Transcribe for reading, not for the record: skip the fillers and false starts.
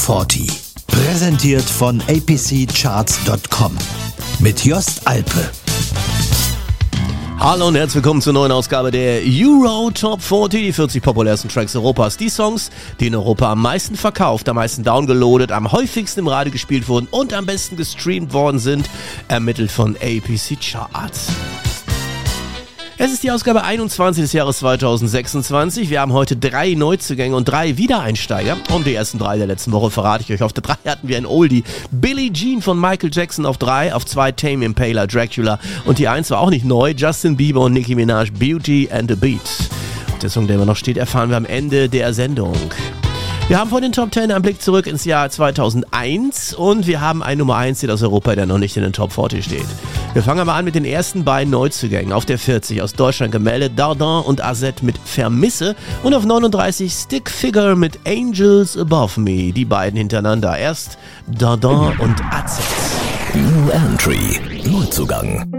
40. Präsentiert von apccharts.com. Mit Jost Alpe. Hallo und herzlich willkommen zur neuen Ausgabe der Euro Top 40, die 40 populärsten Tracks Europas. Die Songs, die in Europa am meisten verkauft, am meisten downgeloadet, am häufigsten im Radio gespielt wurden und am besten gestreamt worden sind, ermittelt von APC Charts. Es ist die Ausgabe 21 des Jahres 2026. Wir haben heute 3 Neuzugänge und 3 Wiedereinsteiger. Und die ersten 3 der letzten Woche verrate ich euch. Auf der 3 hatten wir ein Oldie. Billie Jean von Michael Jackson auf 3. Auf 2 Tame Impala, Dracula. Und die 1 war auch nicht neu. Justin Bieber und Nicki Minaj, Beauty and the Beat. Und der Song, der immer noch steht, erfahren wir am Ende der Sendung. Wir haben vor den Top 10 einen Blick zurück ins Jahr 2001 und wir haben einen Nummer 1 Hit aus Europa, der noch nicht in den Top 40 steht. Wir fangen mal an mit den ersten beiden Neuzugängen. Auf der 40 aus Deutschland gemeldet, Dardin und Azette mit Vermisse und auf 39 Stick Figure mit Angels Above Me. Die beiden hintereinander. Erst Dardin und Azette. New Entry, Neuzugang.